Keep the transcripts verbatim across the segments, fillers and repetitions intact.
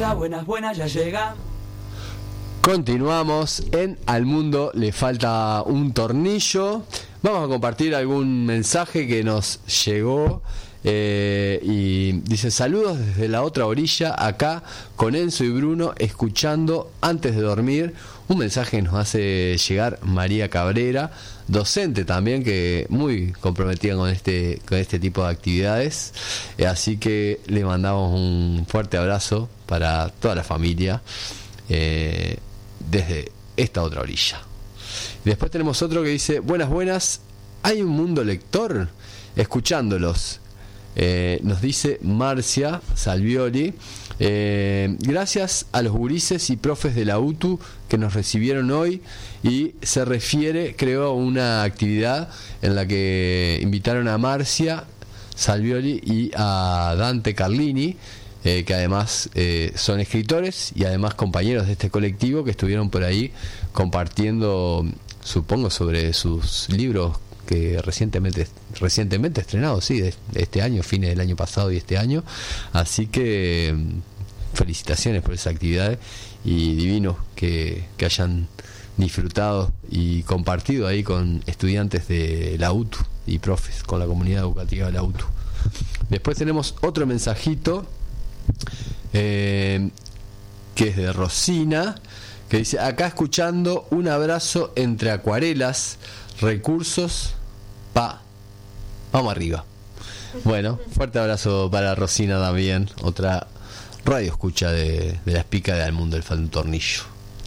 Hola, buenas, buenas, ya llega. Continuamos en Al Mundo le falta un tornillo. Vamos a compartir algún mensaje que nos llegó. Eh, y dice: saludos desde la otra orilla, acá con Enzo y Bruno, escuchando antes de dormir. Un mensaje que nos hace llegar María Cabrera, docente también, que muy comprometida con este con este tipo de actividades. Eh, así que le mandamos un fuerte abrazo para toda la familia, eh, desde esta otra orilla. Después tenemos otro que dice: buenas, buenas, ¿hay un mundo lector? Escuchándolos. Eh, nos dice Marcia Salvioli. Eh, gracias a los gurises y profes de la U T U que nos recibieron hoy, y se refiere, creo, a una actividad en la que invitaron a Marcia Salvioli y a Dante Carlini, eh, que además eh, son escritores y además compañeros de este colectivo, que estuvieron por ahí compartiendo, supongo, sobre sus libros que recientemente recientemente estrenados, sí, de este año, fines del año pasado y este año. Así que felicitaciones por esa actividad, y divino que, que hayan disfrutado y compartido ahí con estudiantes de la U T U y profes, con la comunidad educativa de la U T U. Después tenemos otro mensajito, eh, que es de Rosina, que dice: acá escuchando, un abrazo entre acuarelas, recursos, pa, vamos arriba. Bueno, fuerte abrazo para Rosina también, otra radio escucha de, de la espica de Al Mundo le falta un tornillo.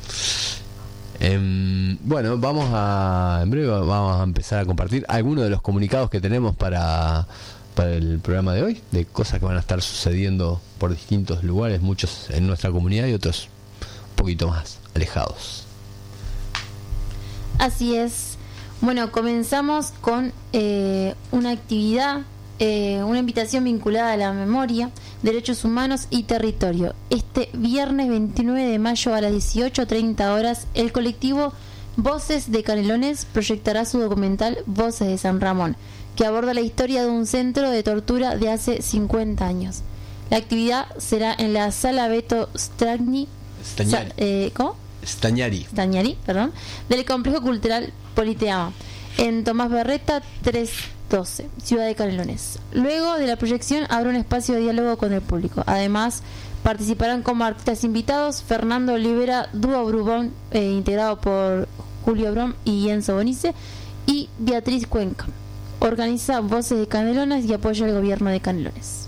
Eh, bueno, vamos a, en breve vamos a empezar a compartir algunos de los comunicados que tenemos para, para el programa de hoy, de cosas que van a estar sucediendo por distintos lugares, muchos en nuestra comunidad y otros un poquito más alejados. Así es. Bueno, comenzamos con eh, una actividad, eh, una invitación vinculada a la memoria, derechos humanos y territorio. Este viernes veintinueve de mayo a las dieciocho treinta horas, el colectivo Voces de Canelones proyectará su documental Voces de San Ramón, que aborda la historia de un centro de tortura de hace cincuenta años. La actividad será en la sala Beto Stragni, Stagnari. Sa- eh, ¿Cómo? Stagnari. Stagnari, perdón, del Complejo Cultural Politeama, en Tomás Berreta trescientos doce, Ciudad de Canelones. Luego de la proyección habrá un espacio de diálogo con el público. Además, participarán como artistas invitados Fernando Olivera, Dúo Brubón, eh, integrado por Julio Brom y Enzo Bonice, y Beatriz Cuenca. Organiza Voces de Canelones y apoya el gobierno de Canelones.